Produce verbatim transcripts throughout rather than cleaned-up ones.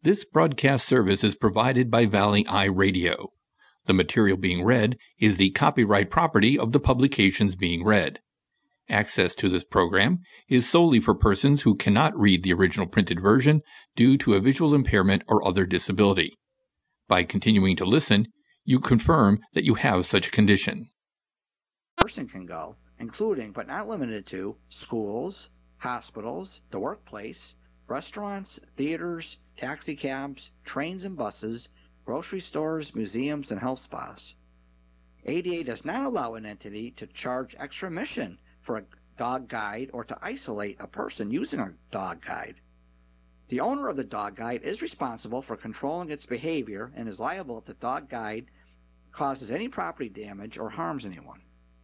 This broadcast service is provided by Valley Eye Radio. The material being read is the copyright property of the publications being read. Access to this program is solely for persons who cannot read the original printed version due to a visual impairment or other disability. By continuing to listen, you confirm that you have such a condition. A person can go, including but not limited to schools, hospitals, the workplace, restaurants, theaters, taxi cabs, trains and buses, grocery stores, museums, and health spas. A D A does not allow an entity to charge extra admission for a dog guide or to isolate a person using a dog guide. The owner of the dog guide is responsible for controlling its behavior and is liable if the dog guide causes any property damage or harms anyone.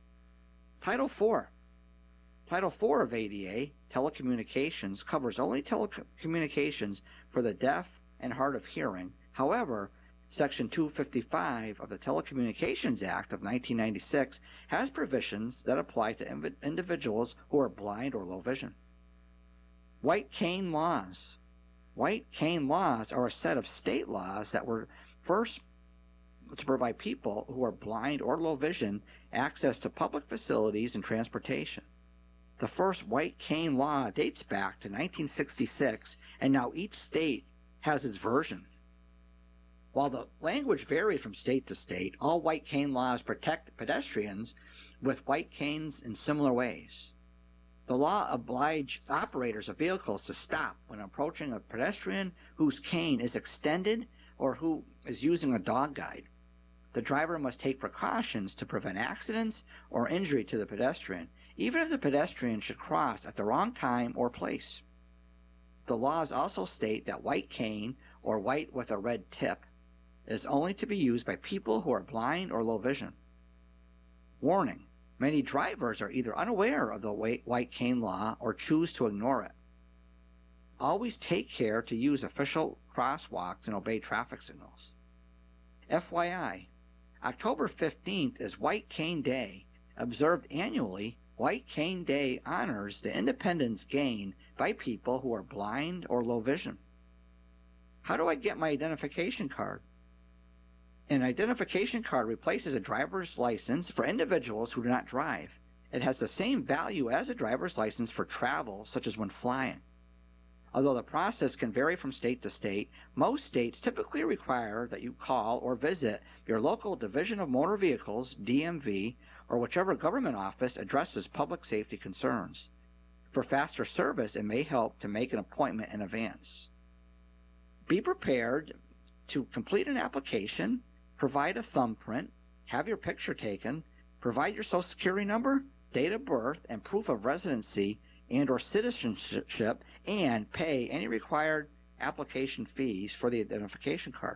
Title four. Title four of A D A, Telecommunications, covers only telecommunications for the deaf and hard of hearing. However, Section two fifty-five of the Telecommunications Act of nineteen ninety-six has provisions that apply to inv- individuals who are blind or low vision. White cane laws. White cane laws are a set of state laws that were first to provide people who are blind or low vision access to public facilities and transportation. The first white cane law dates back to nineteen sixty-six, and now each state has its version. While the language varies from state to state, all white cane laws protect pedestrians with white canes in similar ways. The law obliges operators of vehicles to stop when approaching a pedestrian whose cane is extended or who is using a dog guide. The driver must take precautions to prevent accidents or injury to the pedestrian, even if the pedestrian should cross at the wrong time or place. The laws also state that white cane, or white with a red tip, is only to be used by people who are blind or low vision. Warning: many drivers are either unaware of the white cane law or choose to ignore it. Always take care to use official crosswalks and obey traffic signals. F Y I, October fifteenth is White Cane Day. Observed annually, White Cane Day honors the independence gained by people who are blind or low vision. How do I get my identification card? An identification card replaces a driver's license for individuals who do not drive. It has the same value as a driver's license for travel, such as when flying. Although the process can vary from state to state, most states typically require that you call or visit your local Division of Motor Vehicles, D M V, or whichever government office addresses public safety concerns. For faster service, it may help to make an appointment in advance. Be prepared to complete an application, provide a thumbprint, have your picture taken, provide your social security number, date of birth, and proof of residency and or citizenship, and pay any required application fees for the identification card.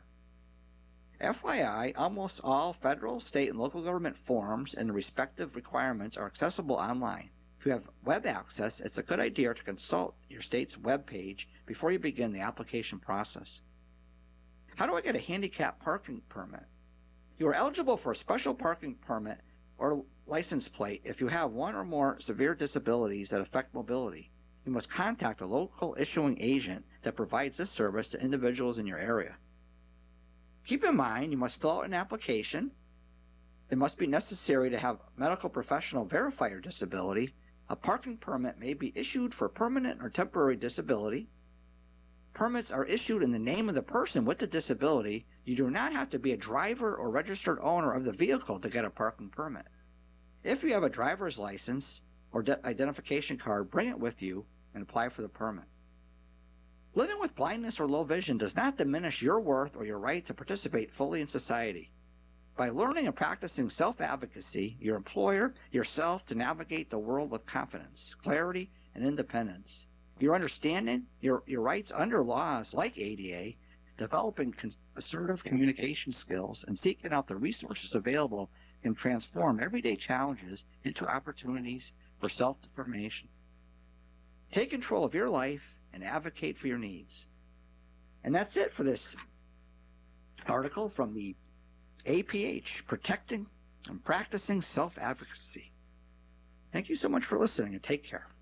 F Y I, almost all federal, state, and local government forms and the respective requirements are accessible online. If you have web access, it's a good idea to consult your state's web page before you begin the application process. How do I get a handicap parking permit? You are eligible for a special parking permit or license plate if you have one or more severe disabilities that affect mobility. You must contact a local issuing agent that provides this service to individuals in your area. Keep in mind, you must fill out an application. It must be necessary to have a medical professional verify your disability. A parking permit may be issued for permanent or temporary disability. Permits are issued in the name of the person with the disability. You do not have to be a driver or registered owner of the vehicle to get a parking permit. If you have a driver's license or de- identification card, bring it with you and apply for the permit. Living with blindness or low vision does not diminish your worth or your right to participate fully in society. By learning and practicing self-advocacy, your employer, yourself to navigate the world with confidence, clarity, and independence. Your understanding your, your rights under laws like A D A, developing cons- assertive communication skills, and seeking out the resources available can transform everyday challenges into opportunities for self-determination. Take control of your life and advocate for your needs. And that's it for this article from the A P H, Protecting and Practicing Self-Advocacy. Thank you so much for listening, and take care.